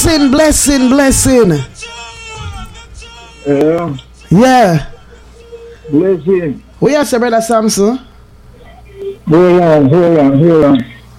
Blessing, blessing, blessing. Yeah. Blessing. What you say, Brother Samson? Hold on.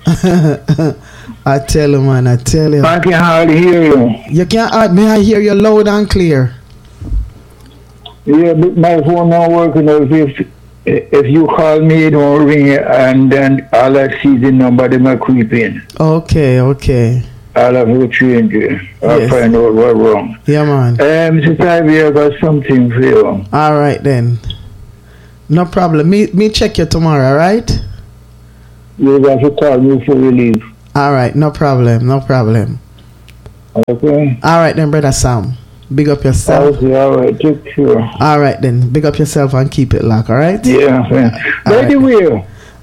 I tell you, man, I tell you. I can hardly hear you. You can't hardly me. I hear you loud and clear. Yeah, but my phone not working out. If you call me, it won't ring, and then all I see the number they might creep in. Okay. I'll have to change it. I'll find out what's wrong. Yeah, man. Mr. Tybee, I got something for you. All right, then. No problem. Me check you tomorrow, all right? You got to call me before you leave. All right, no problem. Okay? All right, then, Brother Sam. Big up yourself. Okay, all right. Take care. All right, then. Big up yourself and keep it locked, all right? Yeah, man. By the way,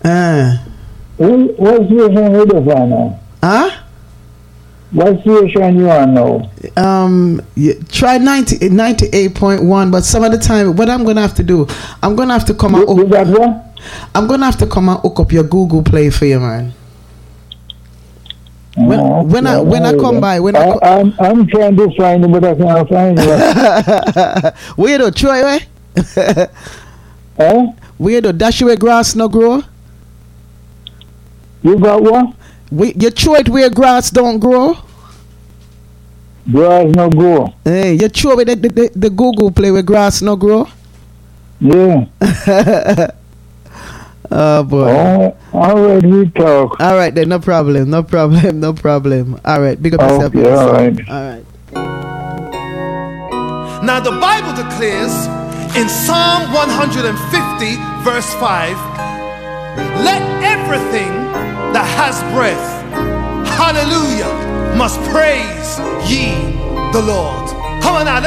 what station you on now? Huh? What station you on now? Try 98.1, but some of the time, what I'm going to have to do, I'm going to have to come and You got what? I'm going to have to come and hook up your Google Play for you, man. When I come by, I'm trying to find it, but I can't find it. Where do Troy? Huh? Where do dash where grass no grow? You got what? You throw it where grass don't grow. Grass no grow. Hey, you throw it the Google Play where grass no grow. Yeah. Oh boy. All right, we talk. All right then, no problem. All right, big up yourself. Okay, all right. Now the Bible declares in Psalm 150 verse 5, let everything that has breath, hallelujah, must praise ye the Lord. Come on now.